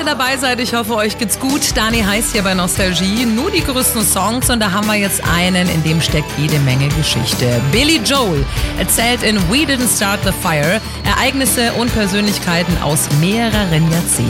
dabei seid. Ich hoffe, euch geht's gut. Dani heißt hier bei Nostalgie. Nur die größten Songs und da haben wir jetzt einen, in dem steckt jede Menge Geschichte. Billy Joel erzählt in We Didn't Start the Fire Ereignisse und Persönlichkeiten aus mehreren Jahrzehnten.